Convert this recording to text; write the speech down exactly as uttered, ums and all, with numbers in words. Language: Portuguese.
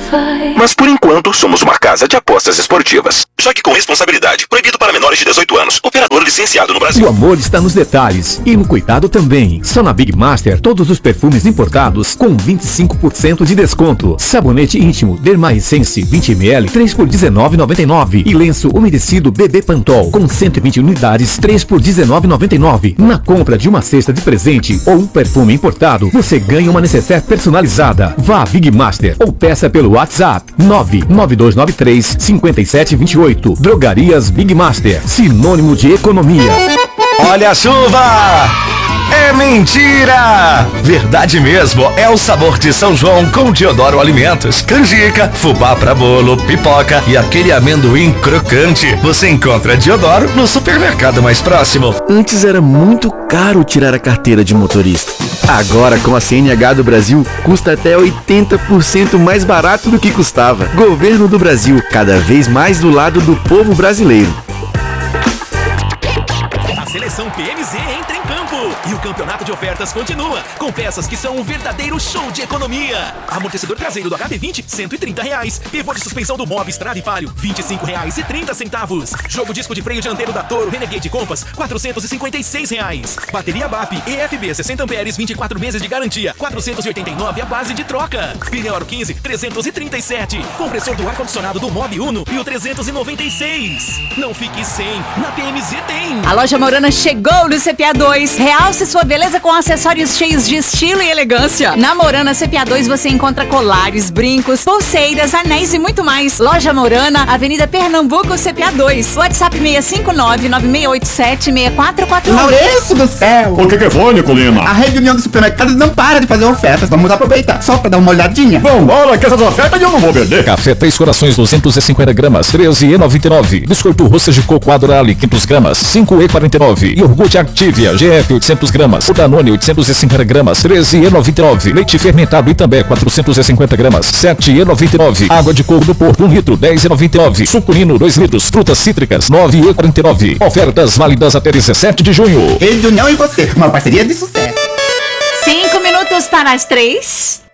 Mas por enquanto somos uma casa de apostas esportivas. Jogue com responsabilidade. Proibido para menores de dezoito anos. Operador licenciado no Brasil. O amor está nos detalhes e no cuidado também. Só na Big Master todos os perfumes importados com vinte e cinco por cento de desconto. Sabonete íntimo Derma Essence vinte mililitros três por dezenove reais e noventa e nove centavos. E lenço umedecido Bebê Pantol com cento e vinte unidades três por dezenove reais e noventa e nove centavos. Na compra de uma cesta de presente ou um perfume importado, você ganha uma necessaire personalizada. Vá a Big Master ou peça pelo WhatsApp nove nove dois nove três cinco sete dois oito. Drogarias Big Master, sinônimo de economia. Olha a chuva! É mentira! Verdade mesmo, é o sabor de São João com Diodoro Alimentos. Canjica, fubá pra bolo, pipoca e aquele amendoim crocante. Você encontra Diodoro no supermercado mais próximo. Antes era muito caro tirar a carteira de motorista. Agora, com a C N H do Brasil, custa até oitenta por cento mais barato do que custava. Governo do Brasil, cada vez mais do lado do povo brasileiro. Seleção P M Z entra em campo e o campeonato de ofertas continua, com peças que são um verdadeiro show de economia. Amortecedor traseiro do H B vinte, cento e trinta reais. Pivô de suspensão do Mob Stradivarius, vinte e cinco reais e trinta centavos. Jogo disco de freio dianteiro da Toro Renegade Compass, quatrocentos e cinquenta e seis reais. Bateria B A P E F B sessenta amperes, vinte e quatro meses de garantia, quatrocentos e oitenta e nove a base de troca. Pneu Aro quinze, trezentos e trinta e sete. Compressor do ar-condicionado do Mob Uno e o trezentos e noventa e seis. Não fique sem, na P M Z tem. A loja Morana chegou no C P A dois. Realce sua beleza com acessórios cheios de estilo e elegância. Na Morana C P A dois você encontra colares, brincos, pulseiras, anéis e muito mais. Loja Morana, Avenida Pernambuco, C P A dois. WhatsApp seis cinco nove, nove seis oito sete, seis quatro quatro um. Maurício do céu! O que que foi, Nicolina? A rede União dos Supermercados não para de fazer ofertas. Vamos aproveitar só pra dar uma olhadinha. Vambora, que essas ofertas eu não vou perder. Café Três Corações duzentos e cinquenta gramas, treze reais e noventa e nove centavos. Biscoito Russas de Coco Adorale quinhentas gramas, cinco reais e quarenta e nove centavos. Iogurte Activia G F oitocentas gramas. O Danone oitocentas e cinquenta gramas, treze reais e noventa e nove centavos. Leite fermentado Itambé quatrocentas e cinquenta gramas, sete reais e noventa e nove centavos. Água de coco do Porto um litro, dez reais e noventa e nove centavos. Suculino dois litros. Frutas cítricas, nove reais e quarenta e nove centavos. Ofertas válidas até dezessete de junho. Rede União e você, uma parceria de sucesso. Cinco minutos para as três.